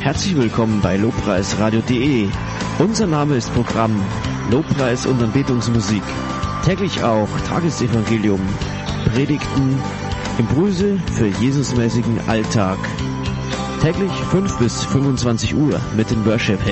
Herzlich willkommen bei lobpreisradio.de. Unser Name ist Programm Lobpreis und Anbetungsmusik. Täglich auch Tagesevangelium, Predigten, Impulse für Jesusmäßigen Alltag. Täglich 5 bis 25 Uhr mit den Worship